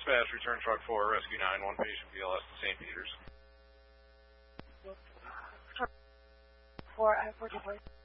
Dispatch, return truck 4, rescue 9, 1 patient BLS to St. Peter's. 4, I have 40 voice.